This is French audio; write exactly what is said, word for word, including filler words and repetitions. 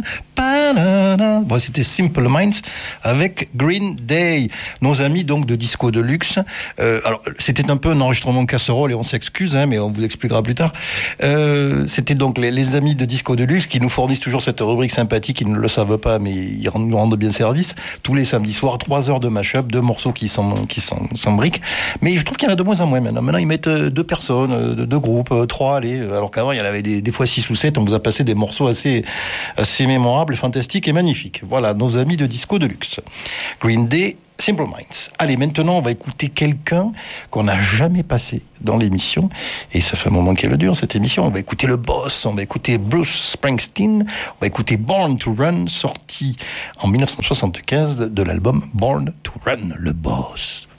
pa-na-na. Bon, c'était Simple Minds avec Green Day. Nos amis donc de Disco Deluxe. Euh, alors, c'était un peu un enregistrement casserole et on s'excuse, hein, mais on vous expliquera plus tard. Euh, c'était donc les, les amis de Disco Deluxe qui nous fournissent toujours cette rubrique sympathique. Ils ne le savent pas, mais ils nous rendent bien service. Tous les samedis soirs, trois heures de mash-up, deux morceaux qui s'en, qui s'en, s'embriquent. Mais je trouve qu'il y en a de moins en moins maintenant. Maintenant, ils mettent deux personnes, deux groupes, trois, allez. Alors qu'avant, il y en avait des, des fois six ou sept. On vous a passé des morceaux assez, assez mémorables, fantastiques et magnifiques. Voilà, nos amis de Disco Deluxe. Green Day, Simple Minds. Allez, maintenant, on va écouter quelqu'un qu'on n'a jamais passé dans l'émission. Et ça fait un moment qu'elle dure, cette émission. On va écouter le boss, on va écouter Bruce Springsteen, on va écouter Born to Run, sorti en dix-neuf cent soixante-quinze de l'album Born to Run, le boss.